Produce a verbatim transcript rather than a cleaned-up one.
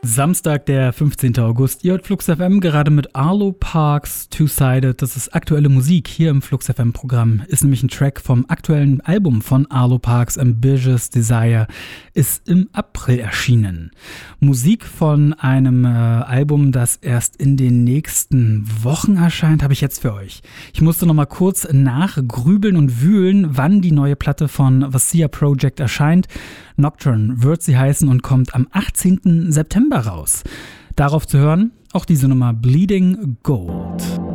Samstag, der fünfzehnten August. Ihr hört Flux F M gerade mit Arlo Parks Two-Sided. Das ist aktuelle Musik hier im Flux F M-Programm. Ist nämlich ein Track vom aktuellen Album von Arlo Parks, Ambitious Desire, ist im April erschienen. Musik von einem äh, Album, das erst in den nächsten Wochen erscheint, habe ich jetzt für euch. Ich musste noch mal kurz nachgrübeln und wühlen, wann die neue Platte von The Sia Project erscheint. Nocturne wird sie heißen und kommt am achtzehnten September raus. Darauf zu hören, auch diese Nummer Bleeding Gold.